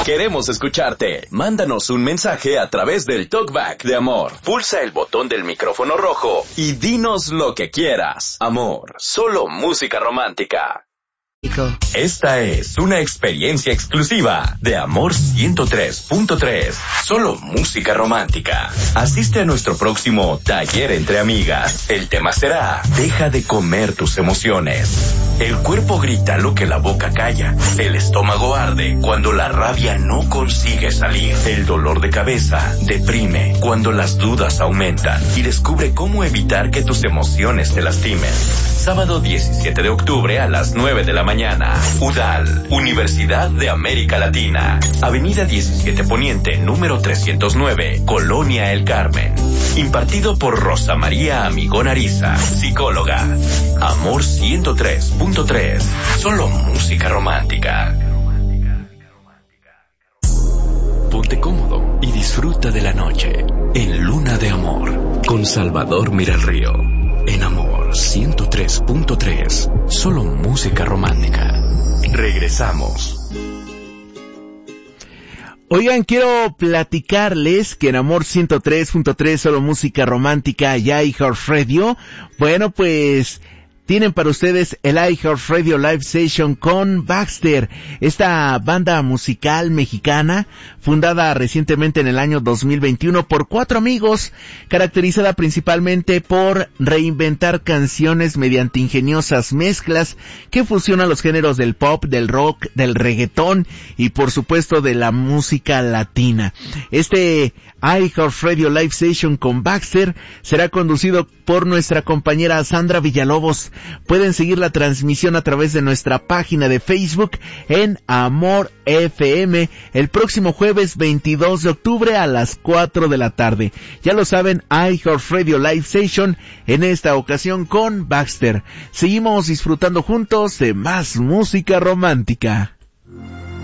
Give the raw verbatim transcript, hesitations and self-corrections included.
Queremos escucharte. Mándanos un mensaje a través del Talkback de Amor. Pulsa el botón del micrófono rojo y dinos lo que quieras. Amor, solo música romántica. Esta es una experiencia exclusiva de Amor ciento tres punto tres. Solo música romántica. Asiste a nuestro próximo taller entre amigas. El tema será: deja de comer tus emociones. El cuerpo grita lo que la boca calla. El estómago arde cuando la rabia no consigue salir. El dolor de cabeza deprime cuando las dudas aumentan. Y descubre cómo evitar que tus emociones te lastimen. Sábado diecisiete de octubre a las nueve de la mañana. U D A L, Universidad de América Latina. Avenida diecisiete Poniente, número trescientos nueve, Colonia El Carmen. Impartido por Rosa María Amigón Ariza, psicóloga. Amor ciento tres punto tres. Solo música romántica. Ponte cómodo y disfruta de la noche en Luna de Amor con Salvador Miralrío. En Amor ciento tres punto tres. Solo música romántica. Regresamos. Oigan, quiero platicarles que en Amor ciento tres punto tres, solo música romántica, y iHeartRadio, bueno, pues tienen para ustedes el iHeartRadio Live Session con Baxter, esta banda musical mexicana fundada recientemente en el año dos mil veintiuno por cuatro amigos, caracterizada principalmente por reinventar canciones mediante ingeniosas mezclas que fusionan los géneros del pop, del rock, del reggaetón y por supuesto de la música latina. Este iHeartRadio Live Session con Baxter será conducido por nuestra compañera Sandra Villalobos. Pueden seguir la transmisión a través de nuestra página de Facebook en Amor F M el próximo jueves veintidós de octubre a las cuatro de la tarde. Ya lo saben, iHeartRadio Live Session, en esta ocasión con Baxter. Seguimos disfrutando juntos de más música romántica.